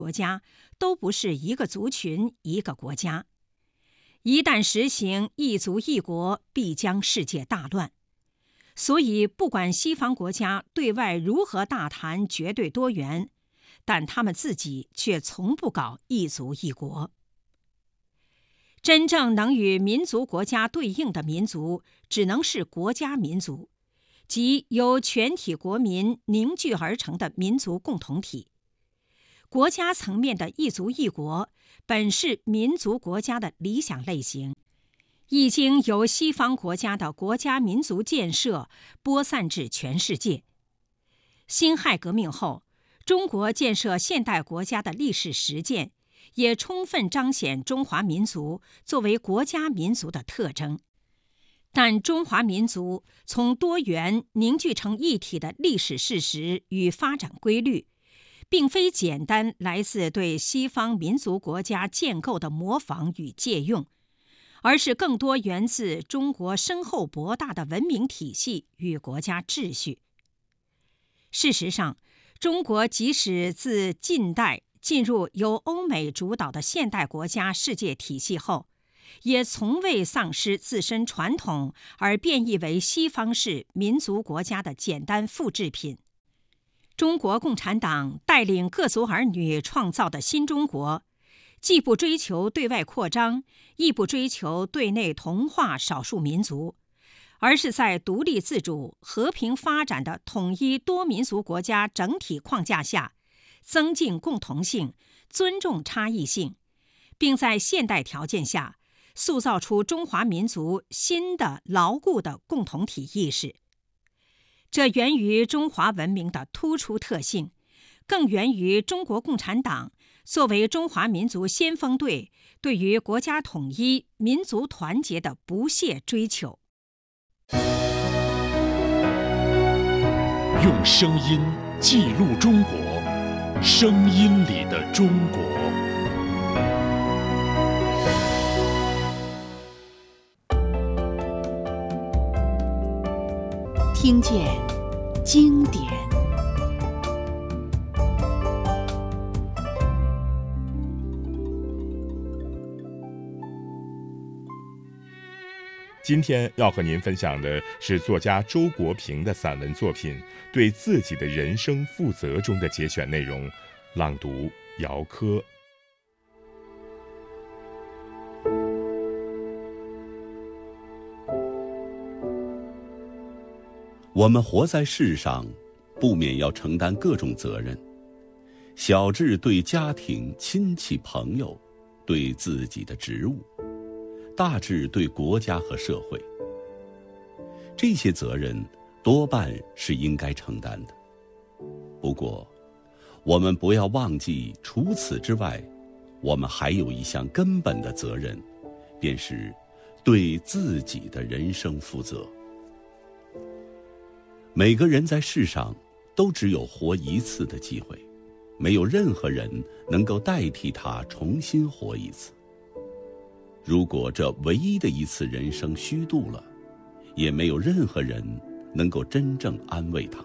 国家都不是一个族群一个国家。一旦实行一族一国，必将世界大乱。所以不管西方国家对外如何大谈绝对多元，但他们自己却从不搞一族一国。真正能与民族国家对应的民族，只能是国家民族，即由全体国民凝聚而成的民族共同体。国家层面的一族一国，本是民族国家的理想类型，已经由西方国家的国家民族建设播散至全世界。辛亥革命后，中国建设现代国家的历史实践，也充分彰显中华民族作为国家民族的特征。但中华民族从多元凝聚成一体的历史事实与发展规律，并非简单来自对西方民族国家建构的模仿与借用，而是更多源自中国深厚博大的文明体系与国家秩序。事实上，中国即使自近代进入由欧美主导的现代国家世界体系后，也从未丧失自身传统而变异为西方式民族国家的简单复制品。中国共产党带领各族儿女创造的新中国，既不追求对外扩张，亦不追求对内同化少数民族，而是在独立自主、和平发展的统一多民族国家整体框架下，增进共同性，尊重差异性，并在现代条件下塑造出中华民族新的牢固的共同体意识。这源于中华文明的突出特性，更源于中国共产党作为中华民族先锋队对于国家统一、民族团结的不懈追求。 用声音记录中国，声音里的中国。 听见经典。 今天要和您分享的是作家周国平的散文作品《对自己的人生负责》中的节选内容，朗读姚科。 我们活在世上，不免要承担各种责任，小至对家庭、亲戚、朋友，对自己的职务，大至对国家和社会。这些责任多半是应该承担的。不过，我们不要忘记，除此之外，我们还有一项根本的责任，便是对自己的人生负责。每个人在世上都只有活一次的机会，没有任何人能够代替他重新活一次。如果这唯一的一次人生虚度了，也没有任何人能够真正安慰他。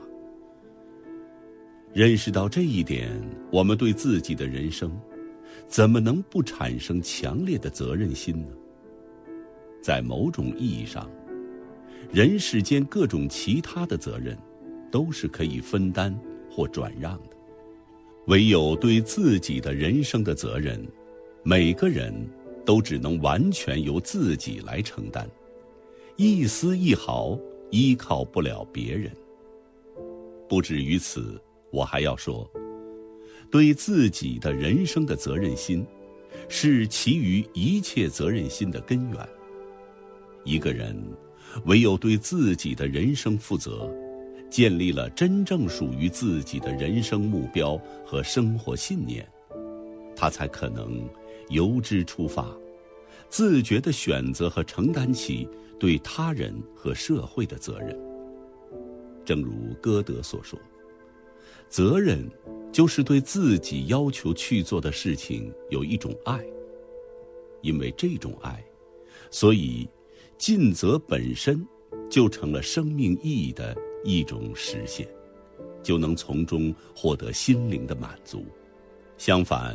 认识到这一点，我们对自己的人生怎么能不产生强烈的责任心呢？在某种意义上，人世间各种其他的责任都是可以分担或转让的，唯有对自己的人生的责任，每个人都只能完全由自己来承担，一丝一毫依靠不了别人。不止于此，我还要说，对自己的人生的责任心，是其余一切责任心的根源。一个人唯有对自己的人生负责，建立了真正属于自己的人生目标和生活信念，他才可能由之出发，自觉地选择和承担起对他人和社会的责任。正如歌德所说，责任就是对自己要求去做的事情有一种爱，因为这种爱，所以尽责本身就成了生命意义的一种实现，就能从中获得心灵的满足。 相反，